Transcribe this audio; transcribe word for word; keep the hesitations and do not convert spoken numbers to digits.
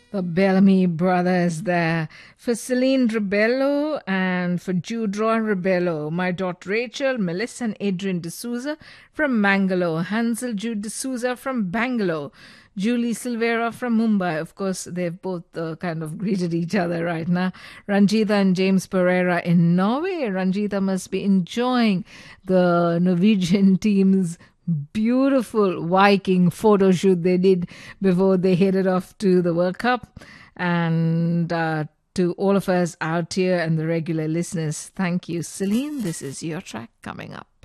The Bellamy brothers there. For Celine Rebello and for Jude Roy Rebello. My daughter Rachel, Melissa and Adrian D'Souza from Mangalore. Hansel Jude D'Souza from Bangalore. Julie Silvera from Mumbai. Of course, they've both uh, kind of greeted each other right now. Ranjita and James Pereira in Norway. Ranjita must be enjoying the Norwegian team's beautiful Viking photo shoot they did before they headed off to the World Cup. And uh, to all of us out here and the regular listeners, thank you. Celine, this is your track coming up.